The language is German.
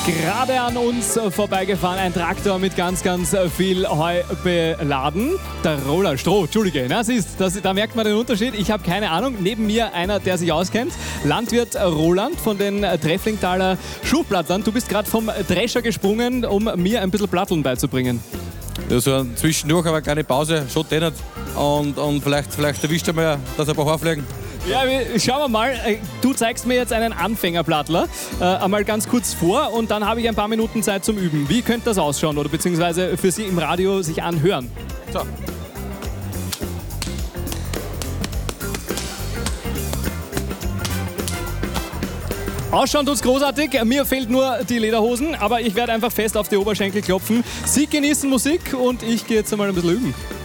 Gerade an uns vorbeigefahren, ein Traktor mit ganz, ganz viel Heu beladen. Der Roland Stroh, Entschuldige, da merkt man den Unterschied. Ich habe keine Ahnung. Neben mir einer, der sich auskennt, Landwirt Roland von den Trefflingtaler Schubplattlern. Du bist gerade vom Drescher gesprungen, um mir ein bisschen Platteln beizubringen. Ja, so zwischendurch, aber keine Pause, schon dämmert. Und vielleicht erwischt er mal, dass ein paar Haare fliegen. Ja, schauen wir mal. Du zeigst mir jetzt einen Anfängerplattler einmal ganz kurz vor und dann habe ich ein paar Minuten Zeit zum Üben. Wie könnte das ausschauen oder beziehungsweise für Sie im Radio sich anhören? So. Ausschauen tut's großartig. Mir fehlt nur die Lederhosen, aber ich werde einfach fest auf die Oberschenkel klopfen. Sie genießen Musik und ich gehe jetzt einmal ein bisschen üben.